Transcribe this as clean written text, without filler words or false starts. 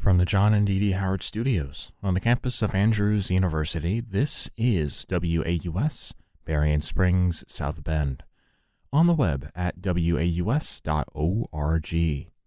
From the John and Dee Dee Howard Studios on the campus of Andrews University, this is WAUS, Berrien Springs, South Bend. On the web at waus.org.